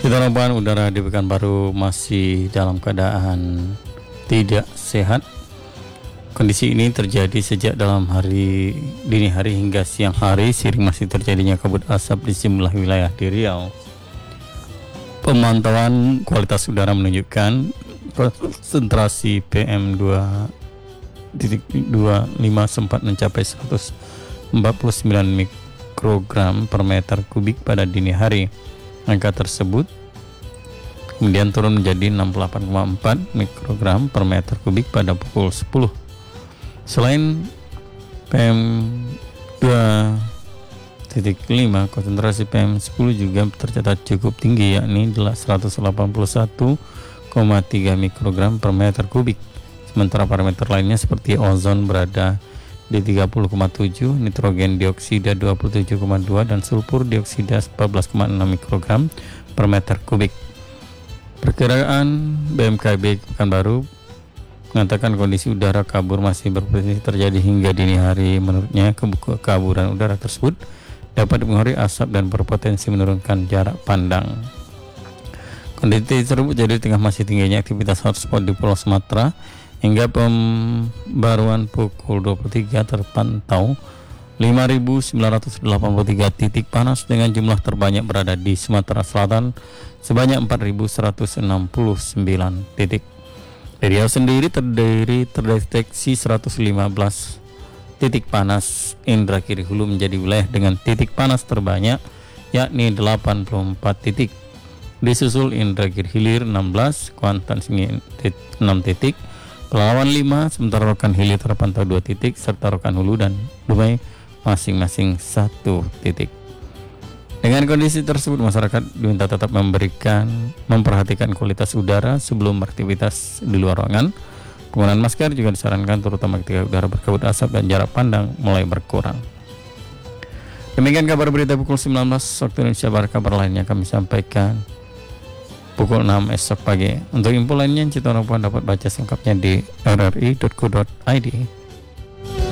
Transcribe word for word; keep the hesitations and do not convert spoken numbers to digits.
Harapan udara di Pekanbaru masih dalam keadaan tidak sehat. Kondisi ini terjadi sejak dalam hari dini hari hingga siang hari, seiring masih terjadinya kabut asap di sejumlah wilayah di Riau. Pemantauan kualitas udara menunjukkan konsentrasi P M dua koma dua lima sempat mencapai seratus empat puluh sembilan mikrogram per meter kubik pada dini hari. Angka tersebut kemudian turun menjadi enam puluh delapan koma empat mikrogram per meter kubik pada pukul sepuluh. Selain P M dua koma lima, konsentrasi P M sepuluh juga tercatat cukup tinggi, yakni seratus delapan puluh satu koma tiga mikrogram per meter kubik. Sementara parameter lainnya seperti ozon berada di tiga puluh koma tujuh, nitrogen dioksida dua puluh tujuh koma dua, dan sulfur dioksida empat belas koma enam mikrogram per meter kubik. Perkiraan B M K B Pekanbaru mengatakan kondisi udara kabur masih berpotensi terjadi hingga dini hari. Menurutnya, kekaburan udara tersebut dapat mempengaruhi asap dan berpotensi menurunkan jarak pandang. Kondisi tersebut jadi tengah masih tingginya aktivitas hotspot di Pulau Sumatera. Hingga pembaruan pukul dua puluh tiga terpantau lima ribu sembilan ratus delapan puluh tiga titik panas dengan jumlah terbanyak berada di Sumatera Selatan sebanyak empat ribu seratus enam puluh sembilan titik. Di Riau sendiri terdiri terdeteksi seratus lima belas titik panas. Indra Kiri Hulu menjadi wilayah dengan titik panas terbanyak, yakni delapan puluh empat titik. Disusul Indra Kiri Hilir enam belas, Kuantan enam titik, Pelawan lima, sementara Rokan Hilir terpantau dua titik, serta Rokan Hulu dan Dumai masing-masing satu titik. Dengan kondisi tersebut, masyarakat diminta tetap memberikan memperhatikan kualitas udara sebelum beraktivitas di luar ruangan. Penggunaan masker juga disarankan, terutama ketika udara berkabut asap dan jarak pandang mulai berkurang. Demikian kabar berita pukul sembilan belas waktu Indonesia Barat. Kabar lainnya kami sampaikan pukul enam esok pagi. Untuk info lainnya, Cita Rupan dapat baca selengkapnya di r r i dot co dot i d.